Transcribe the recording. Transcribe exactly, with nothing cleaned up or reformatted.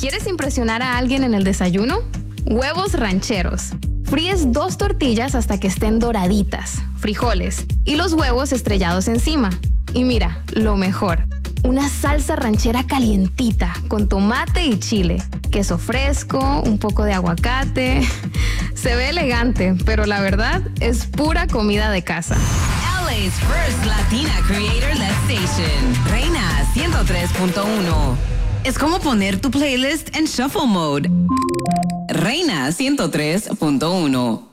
¿Quieres impresionar a alguien en el desayuno? Huevos rancheros. Fríes dos tortillas hasta que estén doraditas, frijoles y los huevos estrellados encima. Y mira, lo mejor, una salsa ranchera calientita con tomate y chile, queso fresco, un poco de aguacate. Se ve elegante, pero la verdad es pura comida de casa. L A's first Latina creator-led station, Reina ciento tres punto uno. Es como poner tu playlist en shuffle mode. Reina ciento tres punto uno.